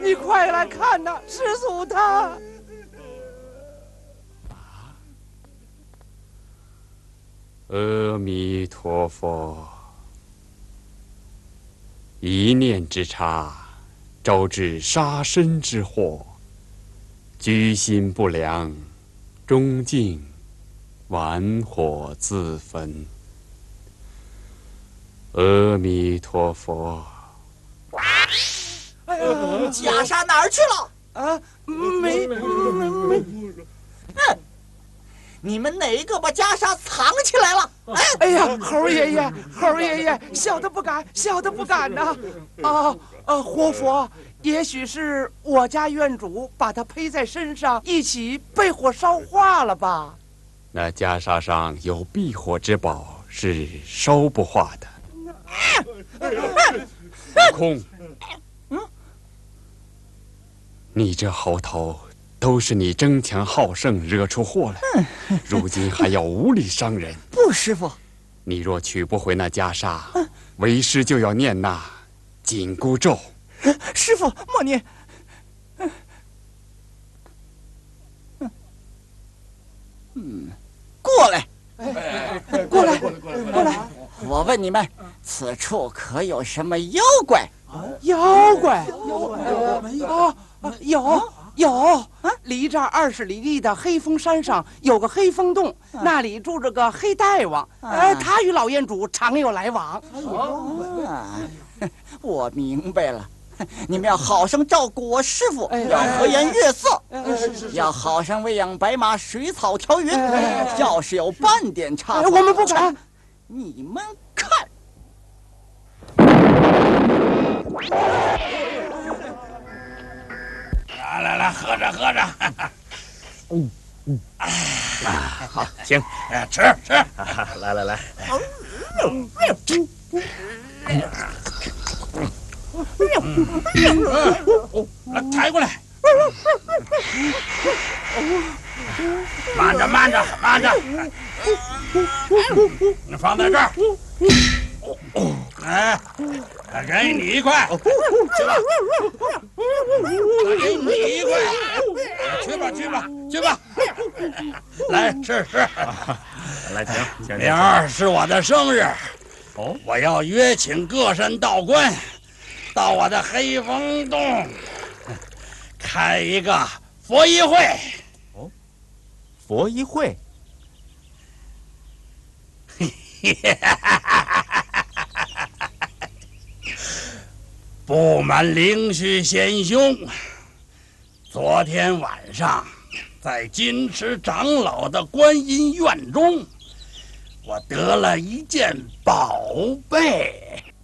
你快来看呐，师祖他。 阿弥陀佛。一念之差，招致杀身之祸；居心不良，终竟玩火自焚。阿弥陀佛。 哎呀， 袈裟哪儿去了？ 啊，没。 你们哪个把袈裟藏起来了？ 哎呀，猴爷爷，小的不敢呐！活佛，也许是我家院主把它披在身上，一起被火烧化了吧？ 那袈裟上有避火之宝，是烧不化的。悟空，你这猴头。都是你争强好胜惹出祸来，如今还要无理伤人。 不，师傅， 你若取不回那袈裟，为师就要念那紧箍咒。 师傅莫念。过来， 过来！ 我问你们，此处可有什么妖怪？ 妖怪？有，离这儿20里地的黑风山上有个黑风洞，那里住着个黑大王，他与老院主常有来往。 我明白了，你们要好生照顾我师傅，要和颜悦色，要好生喂养白马，水草调匀。要是有半点差错， 我们不敢。 你们看。 来，喝着。 好，请吃。 来。 来，抬过来。慢着，你放在这儿。给你一块，去吧。给你一块，去吧。来吃。 来，请。 明儿是我的生日，我要约请各山道观到我的黑风洞开一个佛衣会。 佛衣会。 不瞒灵虚贤兄，昨天晚上在金池长老的观音院中，我得了一件宝贝。